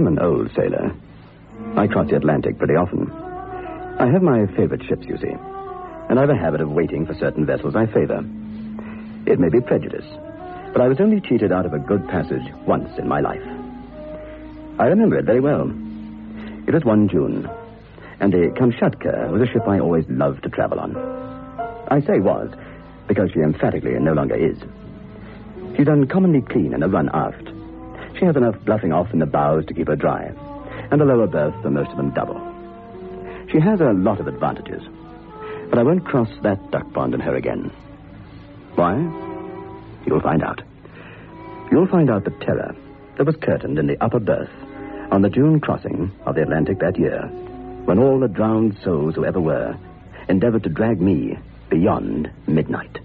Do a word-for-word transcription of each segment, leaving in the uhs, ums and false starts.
I'm an old sailor. I cross the Atlantic pretty often. I have my favorite ships, you see, and I have a habit of waiting for certain vessels I favor. It may be prejudice, but I was only cheated out of a good passage once in my life. I remember it very well. It was one June, and the Kamchatka was a ship I always loved to travel on. I say was, because she emphatically no longer is. She's uncommonly clean and a run aft. She has enough bluffing off in the bows to keep her dry, and the lower berths are most of them double. She has a lot of advantages, but I won't cross that duck pond in her again. Why? You'll find out. You'll find out the terror that was curtained in the upper berth on the June crossing of the Atlantic that year, when all the drowned souls who ever were endeavored to drag me beyond midnight.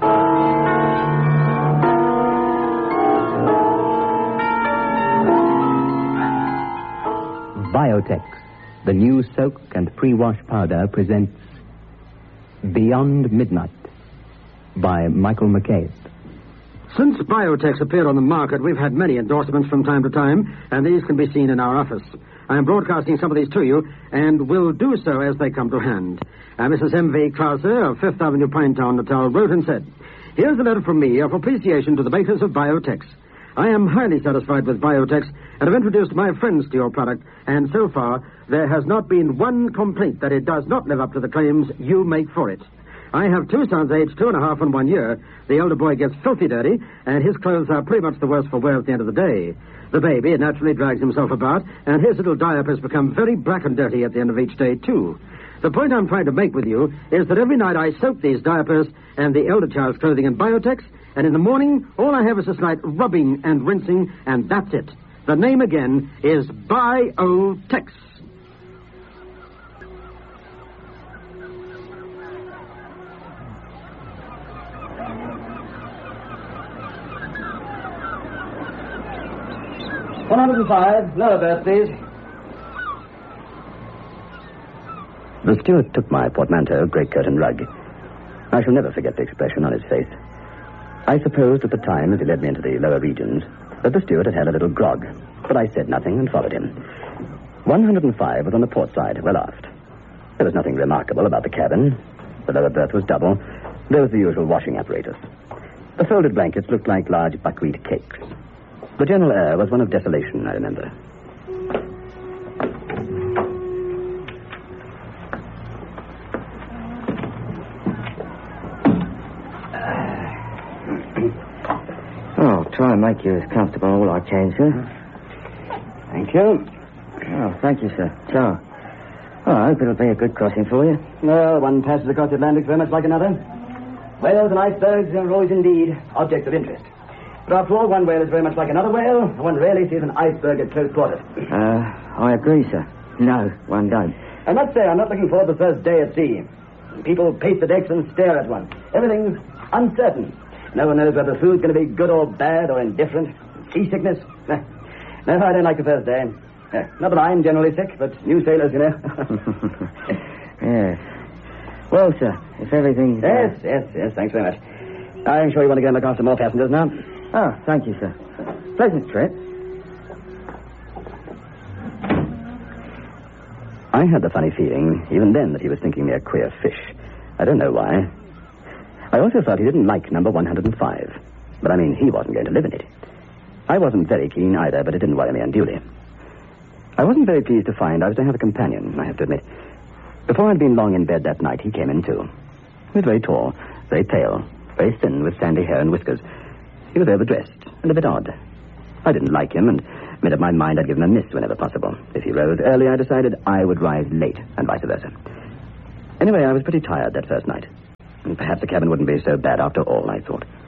Biotex, the new soak and pre-wash powder, presents Beyond Midnight by Michael McCabe. Since Biotex appeared on the market, we've had many endorsements from time to time, and these can be seen in our office. I am broadcasting some of these to you, and will do so as they come to hand. Uh, Missus M V Krause of Fifth Avenue, Pinetown, Natal, wrote and said, "Here's a letter from me of appreciation to the makers of Biotex. I am highly satisfied with Biotex and have introduced my friends to your product, and so far there has not been one complaint that it does not live up to the claims you make for it. I have two sons aged two and a half and one year. The elder boy gets filthy dirty, and his clothes are pretty much the worse for wear at the end of the day. The baby naturally drags himself about, and his little diapers become very black and dirty at the end of each day, too. The point I'm trying to make with you is that every night I soak these diapers and the elder child's clothing in Biotex, and in the morning, all I have is a slight rubbing and rinsing, and that's it. The name again is Biotex." one hundred five, lower berth, please. The steward took my portmanteau, greatcoat, and rug. I shall never forget the expression on his face. I supposed at the time, as he led me into the lower regions, that the steward had had a little grog, but I said nothing and followed him. one hundred five was on the port side, well aft. There was nothing remarkable about the cabin. The lower berth was double. There was the usual washing apparatus. The folded blankets looked like large buckwheat cakes. The general air was one of desolation, I remember. I'll try and make you as comfortable as I can, sir. Thank you. Oh, thank you, sir. So, oh, I hope it'll be a good crossing for you. Well, one passage across the Atlantic very much like another. Whales and icebergs are always indeed objects of interest. But after all, one whale is very much like another whale. One rarely sees an iceberg at close quarters. Uh, I agree, sir. No, one don't. I must say, I'm not looking forward to the first day at sea. People pace the decks and stare at one. Everything's uncertain. No one knows whether the food's going to be good or bad or indifferent. Seasickness. No, I don't like the first day. Uh, not that I'm generally sick, but new sailors, you know. Yes. Well, sir, if everything... Yes, yes, yes, thanks very much. I'm sure you want to go and look after more passengers now. Oh, thank you, sir. Pleasant trip. I had the funny feeling, even then, that he was thinking me a queer fish. I don't know why. I also thought he didn't like number one hundred five. But, I mean, he wasn't going to live in it. I wasn't very keen either, but it didn't worry me unduly. I wasn't very pleased to find I was to have a companion, I have to admit. Before I'd been long in bed that night, he came in, too. He was very tall, very pale, very thin, with sandy hair and whiskers. He was overdressed and a bit odd. I didn't like him and made up my mind I'd give him a miss whenever possible. If he rose early, I decided I would rise late, and vice versa. Anyway, I was pretty tired that first night. And perhaps the cabin wouldn't be so bad after all, I thought.